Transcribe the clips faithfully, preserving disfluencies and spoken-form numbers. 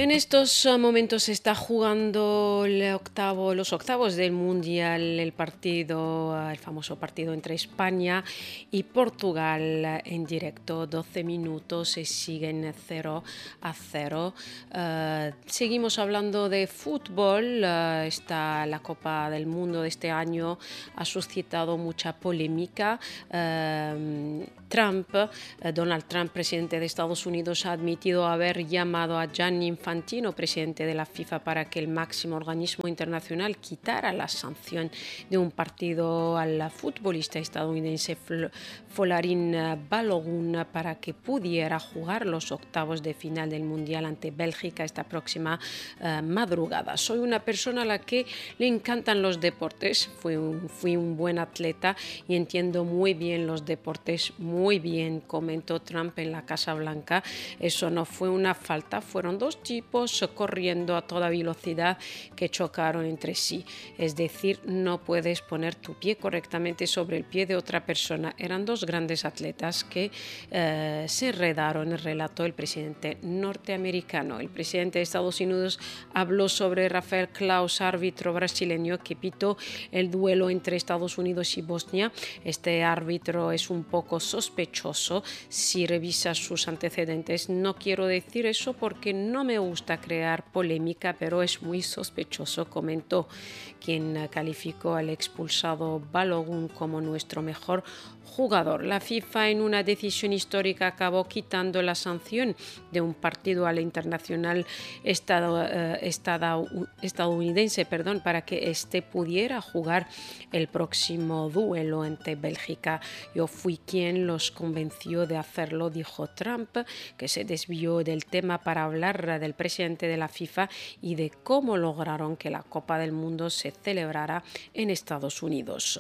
En estos uh, momentos se está jugando el octavo, los octavos del Mundial, el partido, uh, el famoso partido entre España y Portugal uh, en directo. doce minutos se siguen cero a cero. Uh, seguimos hablando de fútbol. Uh, está la Copa del Mundo de este año, ha suscitado mucha polémica. Uh, Trump, uh, Donald Trump, presidente de Estados Unidos, ha admitido haber llamado a Gianni Infantino, presidente de la FIFA, para que el máximo organismo internacional quitara la sanción de un partido al futbolista estadounidense Folarin Balogun para que pudiera jugar los octavos de final del Mundial ante Bélgica esta próxima uh, madrugada. Soy una persona a la que le encantan los deportes, fui un, fui un buen atleta y entiendo muy bien los deportes, muy bien, comentó Trump en la Casa Blanca. Eso no fue una falta, fueron dos tipos corriendo a toda velocidad que chocaron entre sí. Es decir, no puedes poner tu pie correctamente sobre el pie de otra persona. Eran dos grandes atletas que eh, se enredaron, relató el presidente norteamericano. El presidente de Estados Unidos habló sobre Rafael Claus, árbitro brasileño que pitó el duelo entre Estados Unidos y Bosnia. Este árbitro es un poco sospechoso si revisas sus antecedentes. No quiero decir eso porque no me gusta crear polémica, pero es muy sospechoso, comentó, quien calificó al expulsado Balogun como nuestro mejor jugador. La FIFA, en una decisión histórica, acabó quitando la sanción de un partido al internacional estado, eh, estado, estadounidense perdón, para que éste pudiera jugar el próximo duelo ante Bélgica. Yo fui quien los convenció de hacerlo, dijo Trump, que se desvió del tema para hablar del presidente de la FIFA y de cómo lograron que la Copa del Mundo se celebrara en Estados Unidos.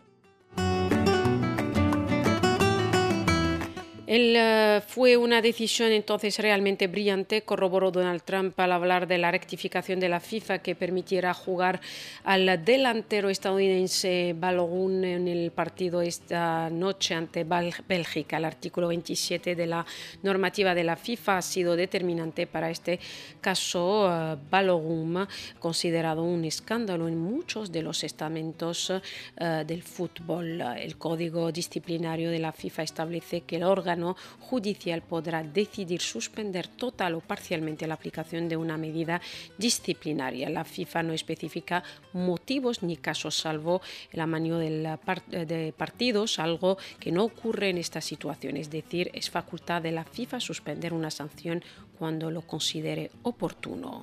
El, uh, fue una decisión entonces realmente brillante, corroboró Donald Trump al hablar de la rectificación de la FIFA que permitiera jugar al delantero estadounidense Balogun en el partido esta noche ante Bélgica. El artículo veintisiete de la normativa de la FIFA ha sido determinante para este caso. Uh, Balogun, considerado un escándalo en muchos de los estamentos uh, del fútbol. El código disciplinario de la FIFA establece que el órgano judicial podrá decidir suspender total o parcialmente la aplicación de una medida disciplinaria. La FIFA no especifica motivos ni casos, salvo el amaño de partidos, algo que no ocurre en esta situación. Es decir, es facultad de la FIFA suspender una sanción cuando lo considere oportuno.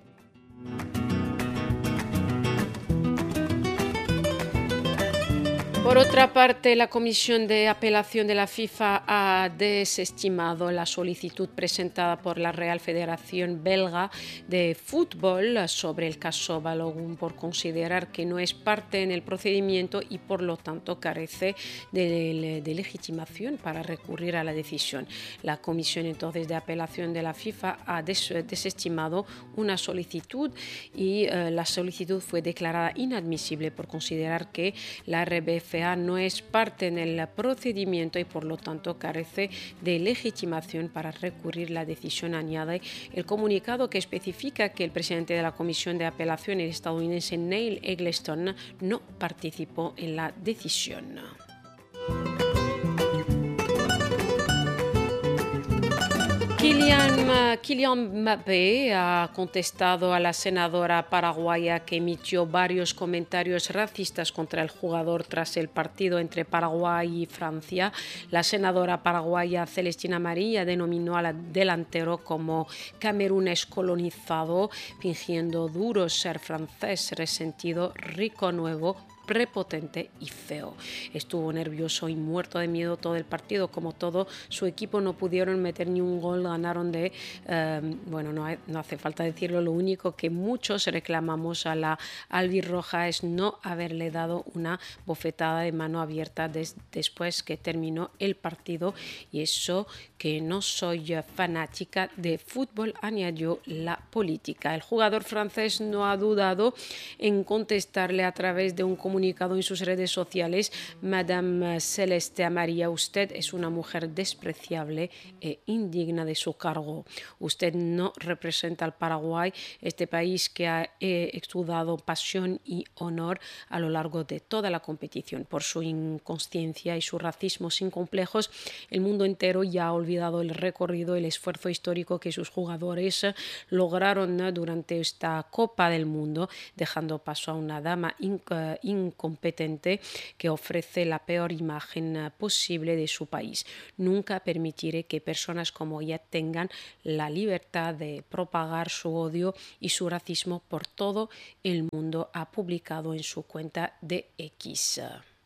Por otra parte, la Comisión de Apelación de la FIFA ha desestimado la solicitud presentada por la Real Federación Belga de Fútbol sobre el caso Balogun por considerar que no es parte en el procedimiento y por lo tanto carece de, de legitimación para recurrir a la decisión. La Comisión entonces de Apelación de la FIFA ha des, desestimado una solicitud y uh, la solicitud fue declarada inadmisible por considerar que la R B F no es parte en el procedimiento y por lo tanto carece de legitimación para recurrir la decisión, añade el comunicado, que especifica que el presidente de la Comisión de Apelación, el estadounidense Neil Eggleston, no participó en la decisión. Kylian, Kylian Mbappé ha contestado a la senadora paraguaya que emitió varios comentarios racistas contra el jugador tras el partido entre Paraguay y Francia. La senadora paraguaya Celestina María denominó al delantero como camerunés colonizado, fingiendo duro ser francés, resentido, rico, nuevo, prepotente y feo. Estuvo nervioso y muerto de miedo todo el partido. Como todo su equipo no pudieron meter ni un gol, ganaron de, eh, bueno, no, no hace falta decirlo, lo único que muchos reclamamos a la albirroja es no haberle dado una bofetada de mano abierta des, después que terminó el partido, y eso que no soy fanática de fútbol, añadió la política. El jugador francés no ha dudado en contestarle a través de un comunicado comunicado en sus redes sociales: Madame Celeste Amaria, usted es una mujer despreciable e indigna de su cargo. Usted no representa al Paraguay, este país que ha eh, exudado pasión y honor a lo largo de toda la competición. Por su inconsciencia y su racismo sin complejos, el mundo entero ya ha olvidado el recorrido y el esfuerzo histórico que sus jugadores lograron durante esta Copa del Mundo, dejando paso a una dama inc- incompetente que ofrece la peor imagen posible de su país. Nunca permitiré que personas como ella tengan la libertad de propagar su odio y su racismo por todo el mundo, ha publicado en su cuenta de X.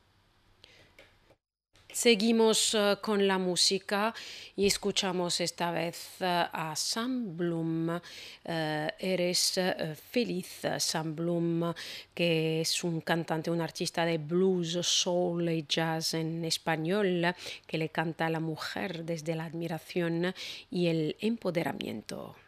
Seguimos uh, con la música y escuchamos esta vez uh, a Sam Bloom. Uh, eres uh, feliz, Sam Bloom, que es un cantante, un artista de blues, soul y jazz en español, que le canta a la mujer desde la admiración y el empoderamiento.